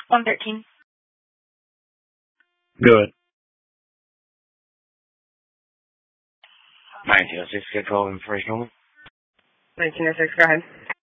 113. Good. 1906, control information only. 1906, go ahead.